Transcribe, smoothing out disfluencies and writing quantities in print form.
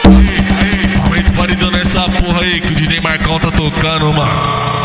Aumenta o paredão nessa porra aí que o DJ Marcão tá tocando, mano.